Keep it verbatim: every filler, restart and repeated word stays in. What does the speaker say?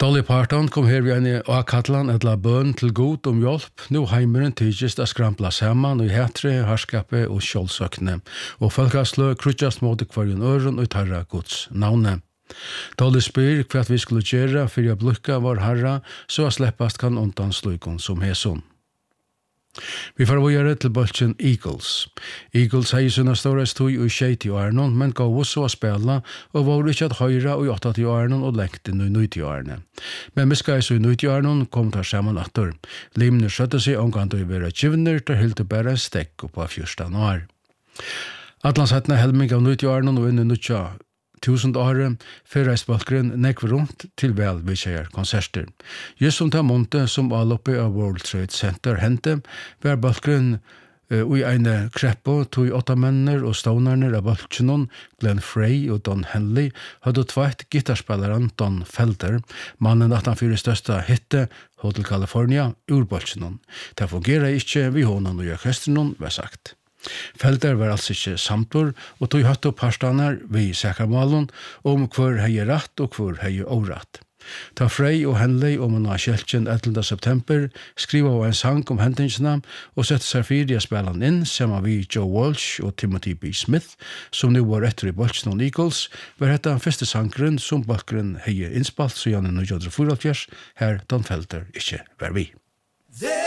Dolly Parton kom her vi en av Katlan et la bøn til god om hjelp. Nå heimeren tygist a skrampla saman og i hetre, harskape og kjolsøkne. Og folkeslø krutjast mot kvarjon øren og tarra Guds navne. Dolly spyr hva vi skulle gjøre for å blukka vår herra, så a sleppast kan undan slukon som heson. Vi får gjøre til bølgen Eagles. Eagles har i sånne store støy og skjeit i årene, men gav oss å spille, og var ikke at høyre og åttet i årene og lengt inn i nøyt i årene. Men vi skal i nøyt i årene kom til sammen atter. Limene skjøtte seg omgang til å være kjivner, til helt bare en stekk på fjørstan år. Atlansettene helming av nøyt i årene og inn i nøyt tusen år, for reisbalkeren nekv rundt til vel vidtjeier konserter. Just som det månte som alloppe av World Trade Center hente, var balkeren uh, i ene kreppo, tog åtta menner og stånarner av balkenen, Glenn Frey og Don Henley, hadde tveit gitarspilleren Don Felder, mannen at han fyrir største hitte, Hotel California, ur balkenen. Det fungerer ikke vi hånden og orkestren, var sagt. Felder var altså ikke samtor, og tog hatt opp parstanar vi sækamalen om hvor hei ratt og hvor hei åratt. Ta Frey og Henley om en av kjeltjen ellevte september skriva av en sang om hendingsene og sette seg fyrir å spille han inn sammen vi Joe Walsh og Timothy B. Smith, som nu var etter i Bolton og Eagles, var dette den første sangren som balkeren hei innspalt så gjerne nitton fyrtiofyra, her Don Felder ikke var vi.